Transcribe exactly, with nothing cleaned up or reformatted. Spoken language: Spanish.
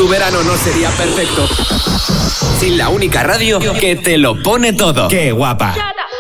tu verano no sería perfecto sin la única radio que te lo pone todo. ¡Qué guapa!